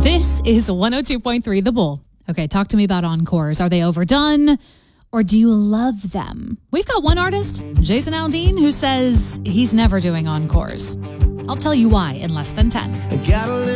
This is 102.3 The Bull. Okay, talk to me about encores. Are they overdone or do you love them? We've got one artist, Jason Aldean, who says he's never doing encores. I'll tell you why in less than 10.